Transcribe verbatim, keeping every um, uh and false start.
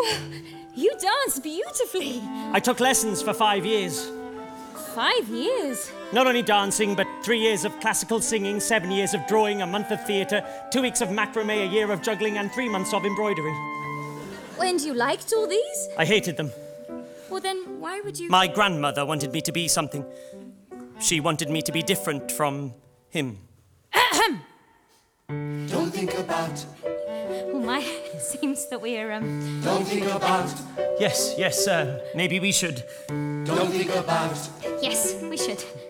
Oh, you dance beautifully. I took lessons for five years. Five years? Not only dancing, but three years of classical singing, seven years of drawing, a month of theatre, two weeks of macrame, a year of juggling, and three months of embroidery. And you liked all these? I hated them. Well, then why would you... My grandmother wanted me to be something. She wanted me to be different from him. Ahem. Don't think about. Oh, my, it seems that we're, um... Don't think about. Yes, yes, uh, maybe we should. Don't think about. Yes, we should.